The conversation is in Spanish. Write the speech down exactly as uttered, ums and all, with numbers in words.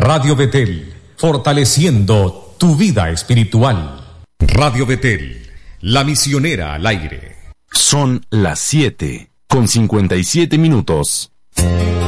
Radio Betel, fortaleciendo tu vida espiritual. Radio Betel, la misionera al aire. Son las siete con cincuenta y siete minutos.